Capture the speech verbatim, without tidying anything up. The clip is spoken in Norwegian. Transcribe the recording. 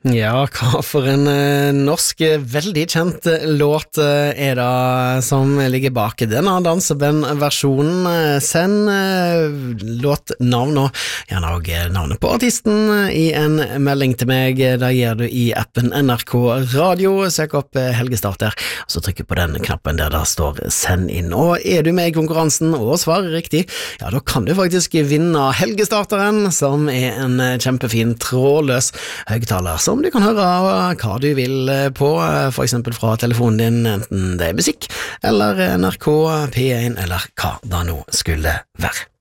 Ja, hva for en eh, norsk, eh, veldig kjent eh, låt eh, er det som ligger bak denne dansebandversjonen. Eh, Send eh, låtnavn og gjerne også eh, navnet på artisten eh, i en melding til meg. Det gjør du i appen N R K Radio. Søk opp eh, Helgestarter, og så trykker på den knappen der det står send inn. Og er du med i konkurransen og svarer riktig, ja, da kan du faktisk vinne Helgestarteren, som er en eh, kjempefin trådløs høgtaler som du kan høre hva du vil på, for eksempel fra telefonen din, enten det er musikk, eller N R K P én, eller hva det nå skulle være.